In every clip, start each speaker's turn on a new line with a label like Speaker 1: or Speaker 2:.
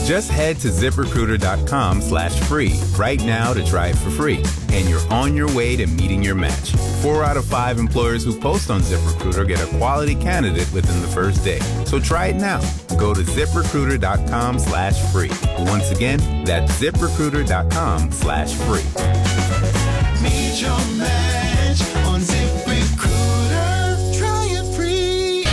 Speaker 1: Just head to ZipRecruiter.com/free right now to try it for free. And you're on your way to meeting your match. 4 out of 5 employers who post on ZipRecruiter get a quality candidate within the first day. So try it now. Go to ZipRecruiter.com/free. Once again, that's ZipRecruiter.com/free.
Speaker 2: Meet your match on ZipRecruiter. Try it free.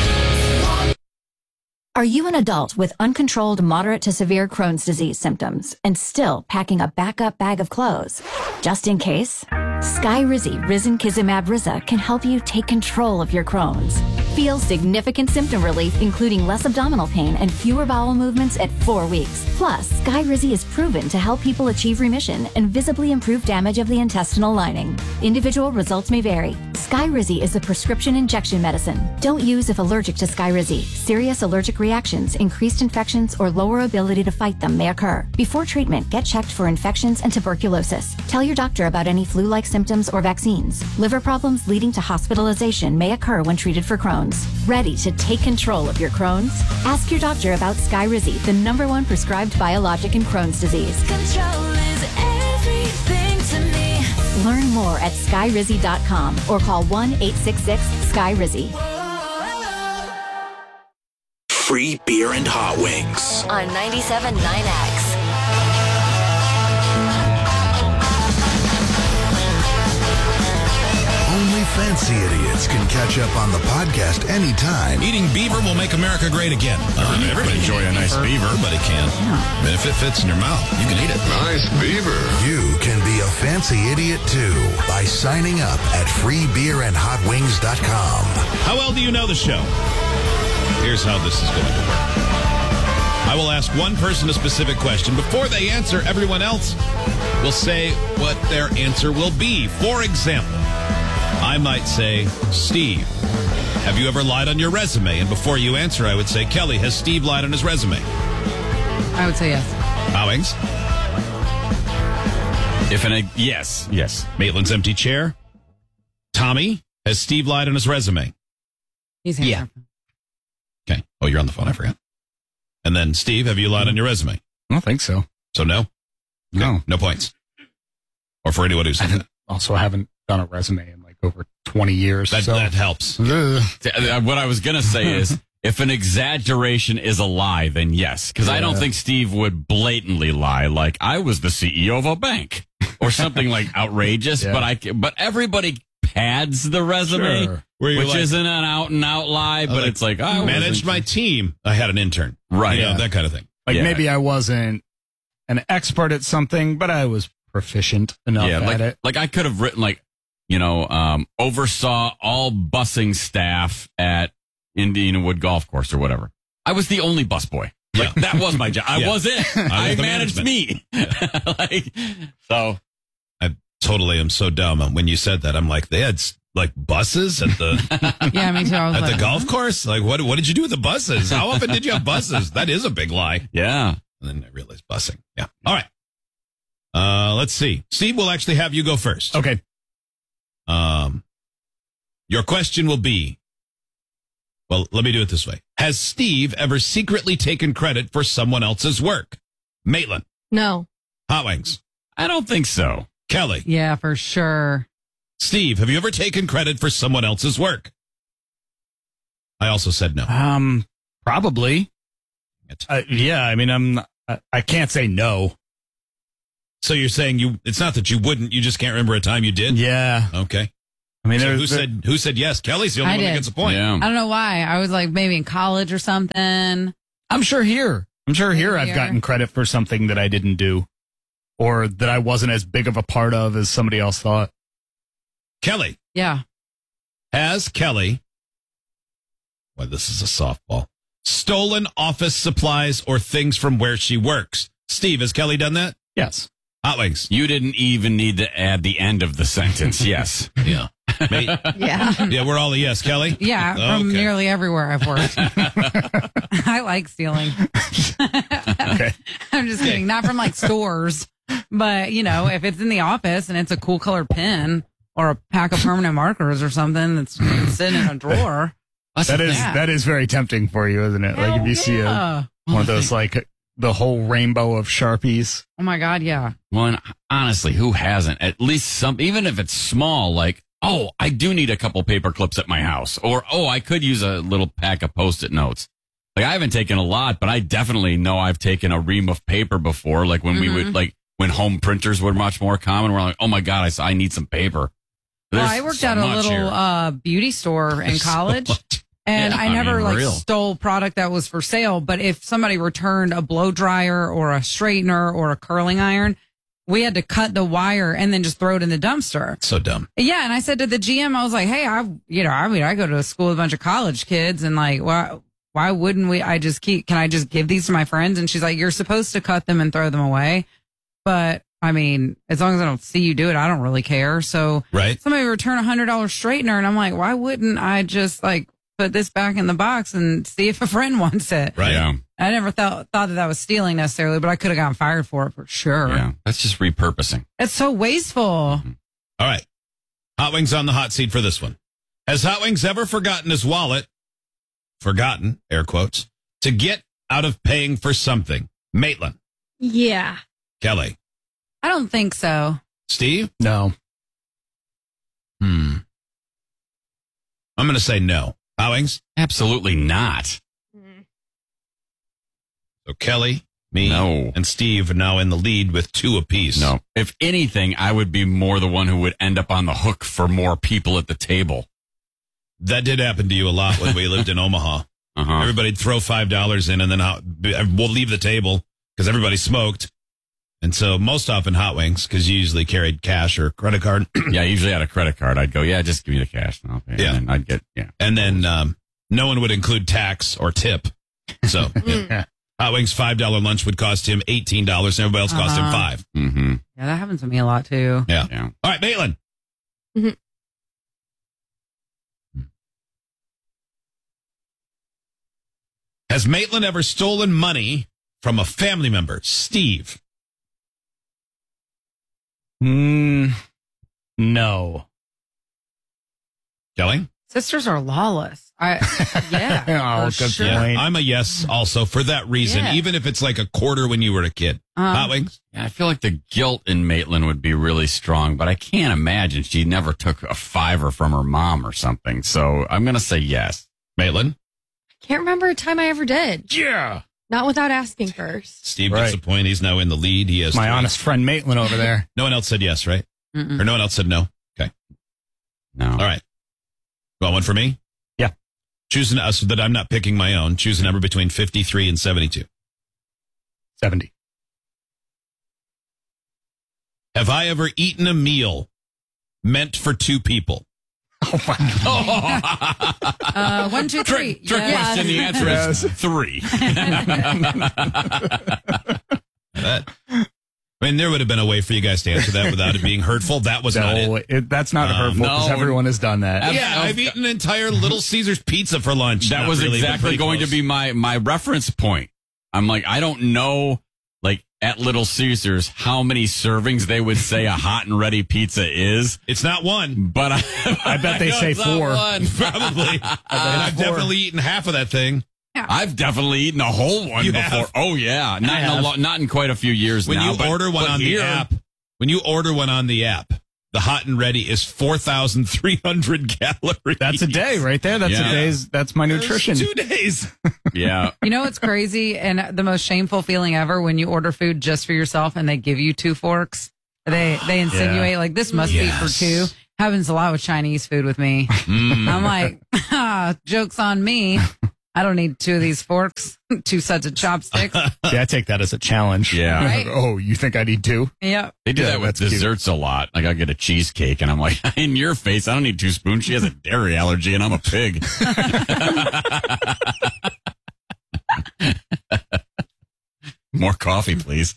Speaker 3: Are you an adult with uncontrolled moderate to severe Crohn's disease symptoms and still packing a backup bag of clothes? Just in case, Skyrizi Risankizumab Riza can help you take control of your Crohn's. Feel significant symptom relief, including less abdominal pain and fewer bowel movements at 4 weeks. Plus, Skyrizi is proven to help people achieve remission and visibly improve damage of the intestinal lining. Individual results may vary. Skyrizi is a prescription injection medicine. Don't use if allergic to Skyrizi. Serious allergic reactions, increased infections, or lower ability to fight them may occur. Before treatment, get checked for infections and tuberculosis. Tell your doctor about any flu-like symptoms or vaccines. Liver problems leading to hospitalization may occur when treated for Crohn's. Ready to take control of your Crohn's? Ask your doctor about Skyrizi, the #1 prescribed biologic in Crohn's disease.
Speaker 4: Control is everything to me.
Speaker 3: Learn more at Skyrizi.com or call 1-866-SKYRIZI.
Speaker 5: Free beer and hot wings.
Speaker 4: On 97.9X.
Speaker 6: Only fancy idiots can catch up on the podcast anytime.
Speaker 7: Eating beaver will make America great again. Everybody enjoy a nice beaver. Everybody can. I mean, if it fits in your mouth, you can eat it.
Speaker 6: Nice beaver. You can be a fancy idiot too by signing up at freebeerandhotwings.com.
Speaker 7: How well do you know the show? Here's how this is going to work. I will ask one person a specific question. Before they answer, everyone else will say what their answer will be. For example, I might say, Steve, have you ever lied on your resume? And before you answer, I would say, Kelly, has Steve lied on his resume?
Speaker 8: I would say yes.
Speaker 7: Howings? Yes. Maitland's empty chair. Tommy, has Steve lied on his resume?
Speaker 8: He's here.
Speaker 7: Okay. Oh, you're on the phone. I forgot. And then, Steve, have you lied on your resume?
Speaker 9: I don't think so.
Speaker 7: So no? Okay.
Speaker 9: No.
Speaker 7: No points. Or for anyone who said that.
Speaker 9: Also, I haven't done a resume in like over 20 years.
Speaker 7: That helps.
Speaker 10: What I was going to say is, if an exaggeration is a lie, then yes. Because I don't think Steve would blatantly lie like, I was the CEO of a bank. Or something like outrageous. But everybody pads the resume.
Speaker 7: Sure.
Speaker 10: Which isn't an out-and-out lie, but it's like, I
Speaker 7: managed my team. I had an intern.
Speaker 10: Right.
Speaker 7: You know, that kind of thing.
Speaker 9: Like maybe I wasn't an expert at something, but I was proficient enough at it.
Speaker 10: Like I could have written oversaw all busing staff at Indianwood Golf Course or whatever. I was the only busboy. Like that was my job. I was it. I managed me. So
Speaker 7: I totally am so dumb. When you said that, I'm like, they had like buses at the
Speaker 8: me too. I was
Speaker 7: at
Speaker 8: like,
Speaker 7: the golf course. Like, what did you do with the buses? How often did you have buses? That is a big lie.
Speaker 10: Yeah.
Speaker 7: And then I realized busing. Yeah. All right. Let's see. Steve, we'll actually have you go first.
Speaker 9: Okay.
Speaker 7: Your question will be, well, let me do it this way. Has Steve ever secretly taken credit for someone else's work? Maitland.
Speaker 8: No.
Speaker 7: Hot Wings.
Speaker 10: I don't think so.
Speaker 7: Kelly.
Speaker 8: Yeah, for sure.
Speaker 7: Steve, have you ever taken credit for someone else's work? I also said no.
Speaker 9: Probably. Yeah, I mean, I can't say no.
Speaker 7: So you're saying it's not that you wouldn't, you just can't remember a time you did?
Speaker 9: Yeah.
Speaker 7: Okay.
Speaker 9: I mean,
Speaker 7: so who said yes? Kelly's the only one that gets a point.
Speaker 10: Yeah.
Speaker 8: I don't know why. I was like maybe in college or something.
Speaker 9: I'm sure here I've gotten credit for something that I didn't do or that I wasn't as big of a part of as somebody else thought.
Speaker 7: Kelly.
Speaker 8: Yeah.
Speaker 7: Has Kelly, well, this is a softball, stolen office supplies or things from where she works? Steve, has Kelly done that?
Speaker 9: Yes.
Speaker 7: Hot Wings.
Speaker 10: You didn't even need to add the end of the sentence. Yes.
Speaker 7: Yeah. Yeah, we're all a yes. Kelly?
Speaker 8: Yeah, from nearly everywhere I've worked. I like stealing.
Speaker 9: Okay.
Speaker 8: I'm just kidding. Not from like stores, but if it's in the office and it's a cool colored pen or a pack of permanent markers or something that's sitting in a drawer.
Speaker 9: That is very tempting for you, isn't it? Like if you see one of those like the whole rainbow of Sharpies.
Speaker 8: Oh my God, yeah.
Speaker 10: Well, and honestly, who hasn't? At least some, even if it's small, like, oh, I do need a couple paper clips at my house. Or, oh, I could use a little pack of Post-it notes. Like, I haven't taken a lot, but I definitely know I've taken a ream of paper before. Like, when we would, like, when home printers were much more common, we're like, oh my God, I need some paper.
Speaker 8: Well,
Speaker 10: There's
Speaker 8: I worked
Speaker 10: so
Speaker 8: at a
Speaker 10: much
Speaker 8: little
Speaker 10: here.
Speaker 8: beauty store in
Speaker 10: There's so
Speaker 8: college.
Speaker 10: much.
Speaker 8: And
Speaker 10: Yeah,
Speaker 8: I never
Speaker 10: real.
Speaker 8: stole product that was for sale. But if somebody returned a blow dryer or a straightener or a curling iron, we had to cut the wire and then just throw it in the dumpster.
Speaker 11: So dumb.
Speaker 8: Yeah. And I said to the GM, I was like, hey, I go to a school with a bunch of college kids and like, why wouldn't we? Can I just give these to my friends? And she's like, you're supposed to cut them and throw them away. But I mean, as long as I don't see you do it, I don't really care. So somebody return $100 straightener and I'm like, why wouldn't I just like put this back in the box and see if a friend wants it?
Speaker 11: Right.
Speaker 10: Yeah.
Speaker 8: I never thought that was stealing necessarily, but I could have gotten fired for it for sure.
Speaker 10: Yeah. That's just repurposing.
Speaker 8: It's so wasteful.
Speaker 11: All right. Hot Wings on the hot seat for this one. Has Hot Wings ever forgotten his wallet? Forgotten, air quotes, to get out of paying for something? Maitland.
Speaker 12: Yeah.
Speaker 11: Kelly.
Speaker 8: I don't think so.
Speaker 11: Steve?
Speaker 9: No.
Speaker 11: I'm going to say no. Hot Wings?
Speaker 10: Absolutely not.
Speaker 11: So Kelly, me,
Speaker 10: No.
Speaker 11: and Steve are now in the lead with 2 apiece.
Speaker 10: No. If anything, I would be more the one who would end up on the hook for more people at the table.
Speaker 11: That did happen to you a lot when we lived in Omaha.
Speaker 10: Uh-huh.
Speaker 11: Everybody'd throw $5 in and then we'll leave the table because everybody smoked. And so most often Hot Wings, because you usually carried cash or credit card.
Speaker 10: Yeah, I usually had a credit card. I'd go, yeah, just give me the cash. And I'll pay.
Speaker 11: Yeah.
Speaker 10: And then I'd get, yeah.
Speaker 11: And then no one would include tax or tip. So yeah. Hot Wings' $5 lunch would cost him $18 and everybody else cost him $5.
Speaker 10: Mm-hmm.
Speaker 8: Yeah, that happens to me a lot too.
Speaker 11: Yeah.
Speaker 10: Yeah.
Speaker 11: All right, Maitland.
Speaker 12: Mhm.
Speaker 11: Has Maitland ever stolen money from a family member? Steve.
Speaker 9: No.
Speaker 11: Kelly?
Speaker 8: Sisters are lawless. Yeah.
Speaker 9: Oh,
Speaker 8: for
Speaker 9: good
Speaker 8: sure.
Speaker 9: point.
Speaker 11: I'm a yes also for that reason,
Speaker 8: Yeah.
Speaker 11: even if it's like a quarter when you were a kid. Hot Wings?
Speaker 10: Yeah, I feel like the guilt in Maitland would be really strong, but I can't imagine she never took a $5 from her mom or something. So I'm going to say yes.
Speaker 11: Maitland?
Speaker 12: Can't remember a time I ever did.
Speaker 11: Yeah.
Speaker 12: Not without asking first.
Speaker 11: Steve gets the point. He's now in the lead. He has
Speaker 9: My
Speaker 11: 3.
Speaker 9: honest friend Maitland over there.
Speaker 11: No one else said yes, right?
Speaker 8: Mm-mm.
Speaker 11: Or no one else said no? Okay.
Speaker 10: No.
Speaker 11: All right. You want one for me?
Speaker 9: Yeah.
Speaker 11: Choose so that I'm not picking my own. Choose a number between 53 and 72.
Speaker 9: 70.
Speaker 11: Have I ever eaten a meal meant for 2 people?
Speaker 9: Oh, my God.
Speaker 8: 1, 2, 3.
Speaker 10: Trick
Speaker 8: Yes.
Speaker 10: question. The answer is 3.
Speaker 11: I mean, there would have been a way for you guys to answer that without it being hurtful. That was not it.
Speaker 9: That's not hurtful because
Speaker 10: no.
Speaker 9: everyone has done that.
Speaker 11: Yeah, I've eaten an entire Little Caesars pizza for lunch.
Speaker 10: That
Speaker 11: Not
Speaker 10: was
Speaker 11: really, but
Speaker 10: exactly
Speaker 11: pretty
Speaker 10: going
Speaker 11: close.
Speaker 10: to be my reference point. I'm like, I don't know, like at Little Caesars, how many servings they would say a hot and ready pizza is.
Speaker 11: It's not one,
Speaker 10: but
Speaker 9: I bet they
Speaker 10: know
Speaker 9: say
Speaker 10: it's not
Speaker 9: 4.
Speaker 10: one.
Speaker 11: probably. And I've definitely eaten half of that thing.
Speaker 10: I've definitely eaten a whole one
Speaker 11: You
Speaker 10: before.
Speaker 11: have?
Speaker 10: Oh yeah, not in quite a few years
Speaker 11: When
Speaker 10: now.
Speaker 11: you order one on the app, the hot and ready is 4,300 calories.
Speaker 9: That's a day right there. That's
Speaker 10: Yeah.
Speaker 9: a day's. That's my nutrition.
Speaker 11: 2 days.
Speaker 10: Yeah.
Speaker 8: You know what's crazy and the most shameful feeling ever when you order food just for yourself and they give you 2 forks. They insinuate like this must be for 2. Happens a lot with Chinese food with me. I'm like, joke's on me. I don't need 2 of these forks, 2 sets of chopsticks.
Speaker 9: Yeah, I take that as a challenge.
Speaker 10: Yeah.
Speaker 8: Right?
Speaker 9: Oh, you think I need 2?
Speaker 8: Yep.
Speaker 10: They do
Speaker 9: Yeah,
Speaker 10: that with
Speaker 9: that's cute.
Speaker 10: desserts a lot. Like I'll get a cheesecake and I'm like, in your face, I don't need 2 spoons. She has a dairy allergy and I'm a pig. More coffee, please.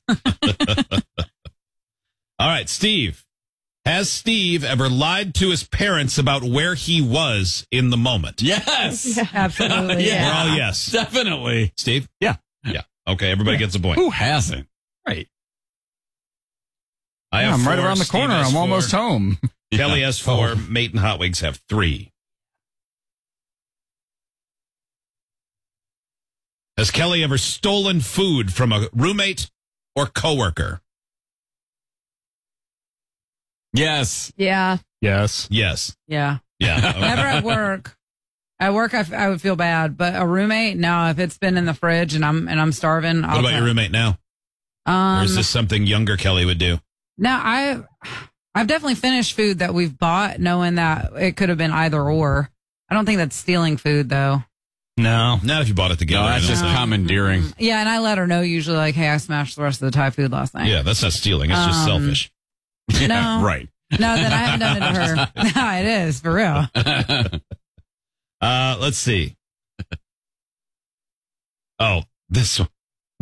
Speaker 11: All right, Steve. Has Steve ever lied to his parents about where he was in the moment?
Speaker 10: Yes.
Speaker 8: Absolutely.
Speaker 10: Yeah.
Speaker 11: We're all yes.
Speaker 10: Definitely.
Speaker 11: Steve?
Speaker 9: Yeah.
Speaker 11: Yeah. Okay, everybody gets a point.
Speaker 10: Who hasn't?
Speaker 9: Right.
Speaker 11: I have
Speaker 9: I'm right
Speaker 11: 4,
Speaker 9: around the
Speaker 11: Steve
Speaker 9: corner.
Speaker 11: has
Speaker 9: I'm
Speaker 11: 4,
Speaker 9: almost home.
Speaker 11: Kelly has 4. Mate and Hot Wings have 3. Has Kelly ever stolen food from a roommate or coworker?
Speaker 10: Yes.
Speaker 12: Yeah.
Speaker 9: Yes.
Speaker 11: Yes.
Speaker 8: Yeah.
Speaker 11: Yeah. Okay.
Speaker 8: Never at work. At work, I would feel bad, but a roommate, no. If it's been in the fridge and I'm starving,
Speaker 11: What about your roommate now? Or is this something younger Kelly would do?
Speaker 8: No, I've definitely finished food that we've bought, knowing that it could have been either or. I don't think that's stealing food, though.
Speaker 9: No.
Speaker 11: Not if you bought it together.
Speaker 10: No, that's
Speaker 11: I don't
Speaker 10: just
Speaker 11: think.
Speaker 10: commandeering.
Speaker 8: Yeah, and I let her know usually, like, hey, I smashed the rest of the Thai food last night.
Speaker 11: Yeah, that's not stealing. It's just selfish.
Speaker 8: No.
Speaker 10: Right.
Speaker 8: No, then I haven't done it to her. No, it is, for real.
Speaker 11: Let's see. Oh, this one.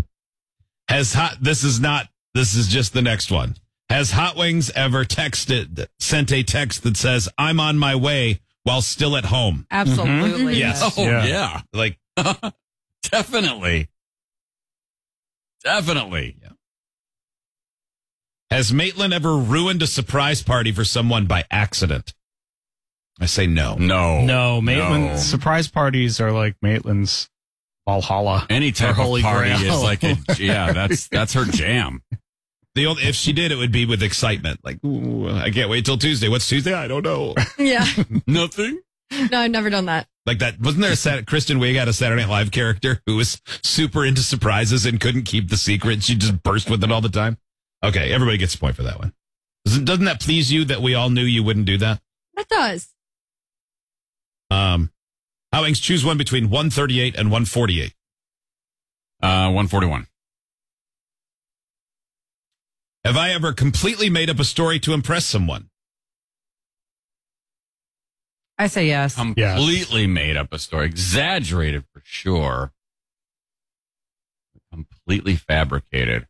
Speaker 11: This is just the next one. Has Hot Wings ever sent a text that says, I'm on my way while still at home?
Speaker 8: Absolutely.
Speaker 11: Yes.
Speaker 10: Oh, yeah.
Speaker 11: Like,
Speaker 10: Definitely. Definitely.
Speaker 11: yeah. Has Maitland ever ruined a surprise party for someone by accident? I say no.
Speaker 10: No.
Speaker 9: No, Maitland
Speaker 10: No.
Speaker 9: surprise parties are like Maitland's Valhalla.
Speaker 10: Any type
Speaker 9: Or
Speaker 10: of
Speaker 9: Holy
Speaker 10: party
Speaker 9: Grail.
Speaker 10: is like that's her jam.
Speaker 11: If she did, it would be with excitement. Like, ooh, I can't wait till Tuesday. What's Tuesday? I don't know.
Speaker 12: Yeah.
Speaker 10: Nothing.
Speaker 12: No, I've never done that.
Speaker 11: Like that. Wasn't there Kristen Wiig had a Saturday Night Live character who was super into surprises and couldn't keep the secret. She just burst with it all the time. Okay, everybody gets a point for that one. Doesn't that please you that we all knew you wouldn't do that?
Speaker 12: That does.
Speaker 11: Howings, choose one between 138 and 148.
Speaker 10: 141.
Speaker 11: Have I ever completely made up a story to impress someone?
Speaker 8: I say yes.
Speaker 10: Completely made up a story. Exaggerated for sure. Completely fabricated.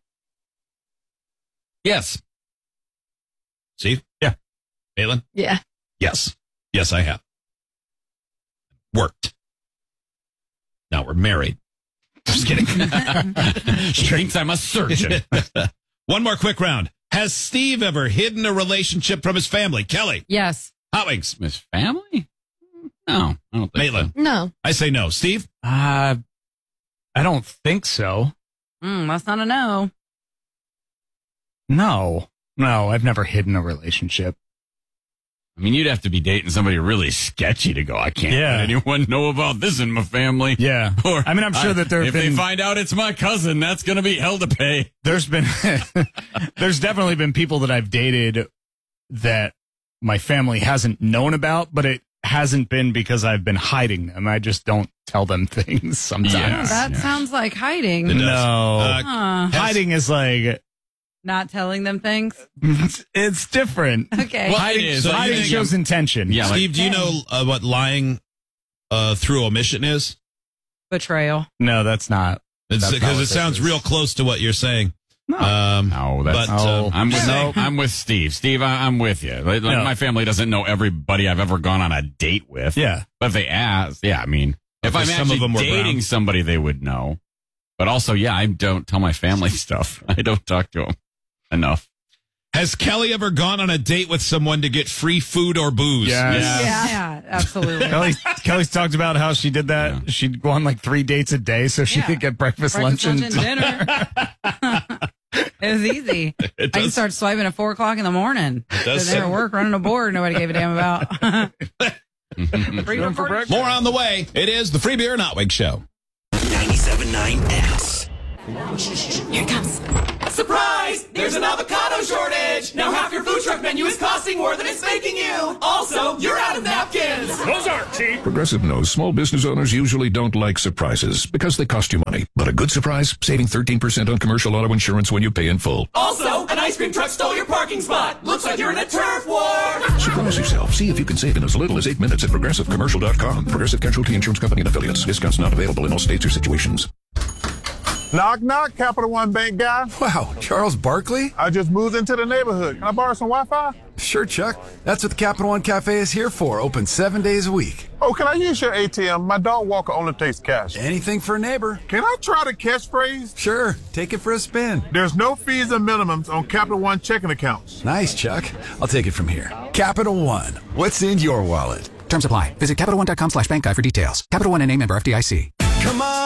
Speaker 10: Yes.
Speaker 11: Steve? Yeah. Caitlin?
Speaker 12: Yeah.
Speaker 11: Yes. Yes, I have. Worked. Now we're married. Just kidding.
Speaker 10: She thinks I'm a surgeon.
Speaker 11: One more quick round. Has Steve ever hidden a relationship from his family? Kelly?
Speaker 8: Yes.
Speaker 11: Hot Wings?
Speaker 10: His family? No, I don't think
Speaker 11: Maitland?
Speaker 10: so.
Speaker 12: No.
Speaker 11: I say no. Steve?
Speaker 9: I don't think so.
Speaker 8: That's not a no.
Speaker 9: No, I've never hidden a relationship.
Speaker 10: I mean, you'd have to be dating somebody really sketchy to go, I can't let anyone know about this in my family.
Speaker 9: Yeah.
Speaker 10: Or,
Speaker 9: I mean, I'm sure that there have
Speaker 10: if
Speaker 9: been...
Speaker 10: they find out it's my cousin, that's going to be hell to pay.
Speaker 9: There's definitely been people that I've dated that my family hasn't known about, but it hasn't been because I've been hiding them. I just don't tell them things sometimes.
Speaker 10: Yeah.
Speaker 8: That sounds like hiding.
Speaker 11: It does.
Speaker 9: No.
Speaker 8: Huh.
Speaker 9: Hiding is like...
Speaker 8: Not telling them things?
Speaker 9: It's different.
Speaker 8: Okay.
Speaker 10: Well,
Speaker 9: Hiding,
Speaker 10: it is.
Speaker 9: hiding shows intention.
Speaker 10: Yeah, like-
Speaker 11: Steve, do you know what lying through omission is?
Speaker 8: Betrayal.
Speaker 9: No, that's not.
Speaker 11: It's
Speaker 9: That's not
Speaker 11: because
Speaker 9: what
Speaker 11: it
Speaker 9: this
Speaker 11: sounds
Speaker 9: is.
Speaker 11: real close to what you're saying.
Speaker 9: No.
Speaker 10: No, that's...
Speaker 11: but,
Speaker 10: I'm with Steve. Steve, I'm with you. Like,
Speaker 9: No.
Speaker 10: my family doesn't know everybody I've ever gone on a date with.
Speaker 9: Yeah.
Speaker 10: But if they ask, yeah, I mean, if I'm
Speaker 11: Some of
Speaker 10: actually
Speaker 11: them were
Speaker 10: dating
Speaker 11: brown.
Speaker 10: somebody, they would know. But also, yeah, I don't tell my family stuff. I don't talk to them enough.
Speaker 11: Has Kelly ever gone on a date with someone to get free food or booze?
Speaker 9: Yes.
Speaker 8: Yeah, absolutely.
Speaker 9: Kelly's talked about how she did that.
Speaker 10: Yeah.
Speaker 9: She'd go on like 3 dates a day so she
Speaker 8: Yeah.
Speaker 9: could get breakfast, lunch, and
Speaker 8: dinner. It was easy. I can start swiping at 4 o'clock in the morning.
Speaker 11: does
Speaker 8: Sitting there at
Speaker 11: sound-
Speaker 8: work running a board nobody gave a damn about.
Speaker 9: Freedom for breakfast.
Speaker 11: More on the way. It is the Free Beer and Hot Wings Show.
Speaker 5: 97.9 X.
Speaker 4: Here it comes.
Speaker 13: Surprise! There's an avocado shortage! Now half your food truck menu is costing more than it's making you! Also, you're out of napkins!
Speaker 14: Those aren't cheap. Progressive knows small business owners usually don't like surprises because they cost you money. But a good surprise, saving 13% on commercial auto insurance when you pay in full.
Speaker 13: Also, an ice cream truck stole your parking spot! Looks like you're in a turf war!
Speaker 14: Surprise yourself. See if you can save in as little as 8 minutes at ProgressiveCommercial.com. Progressive Casualty Insurance Company and Affiliates. Discounts not available in all states or situations.
Speaker 15: Knock, knock, Capital One Bank guy.
Speaker 16: Wow, Charles Barkley?
Speaker 15: I just moved into the neighborhood. Can I borrow some Wi-Fi?
Speaker 16: Sure, Chuck. That's what the Capital One Cafe is here for. Open 7 days a week.
Speaker 15: Oh, can I use your ATM? My dog walker only takes cash.
Speaker 16: Anything for a neighbor.
Speaker 15: Can I try the catchphrase?
Speaker 16: Sure, take it for a spin.
Speaker 15: There's no fees and minimums on Capital One checking accounts.
Speaker 16: Nice, Chuck. I'll take it from here. Capital One. What's in your wallet?
Speaker 17: Terms apply. Visit CapitalOne.com/bank guide for details. Capital One and a member FDIC.
Speaker 13: Come on!